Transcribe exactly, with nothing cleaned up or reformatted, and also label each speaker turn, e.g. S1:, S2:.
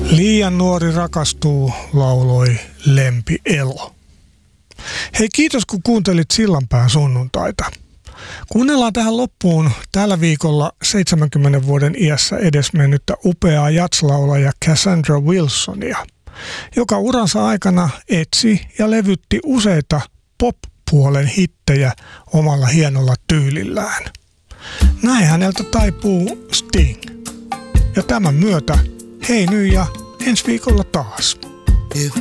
S1: Liian nuori rakastuu, lauloi Lempi Elo. Hei, kiitos kun kuuntelit Sillanpään sunnuntaita. Kuunnellaan tähän loppuun tällä viikolla seitsemänkymmenen vuoden iässä edesmennyttä upeaa jazz-laulaja Cassandra Wilsonia, joka uransa aikana etsi ja levytti useita pop-puolen hittejä omalla hienolla tyylillään. Näin häneltä taipuu Sting. Ja tämän myötä hei nyt ja ensi viikolla taas.